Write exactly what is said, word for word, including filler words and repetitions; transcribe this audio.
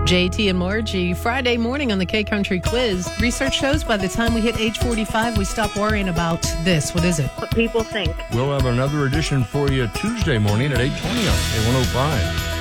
J T and Margie, Friday morning on the K-Country Quiz. Research shows by the time we hit age forty-five, we stop worrying about this. What is it? What people think. We'll have another edition for you Tuesday morning at eight twenty on K one oh five.